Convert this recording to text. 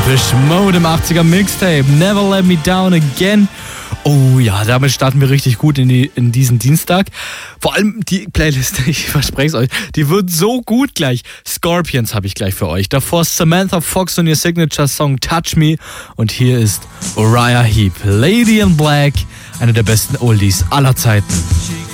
Depeche Mode im 80er Mixtape. Never Let Me Down Again. Oh ja, damit starten wir richtig gut in diesen Dienstag. Vor allem die Playlist, ich verspreche es euch, die wird so gut gleich. Scorpions habe ich gleich für euch. Davor Samantha Fox und ihr Signature-Song Touch Me. Und hier ist Uriah Heep, Lady in Black, eine der besten Oldies aller Zeiten.